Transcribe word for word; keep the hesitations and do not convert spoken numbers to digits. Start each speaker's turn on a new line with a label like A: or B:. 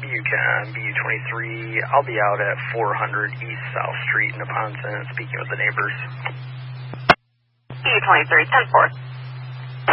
A: B U ten, B U twenty-three. I'll be out at four hundred East South Street in Neponset, speaking with the neighbors.
B: B U twenty-three, ten four.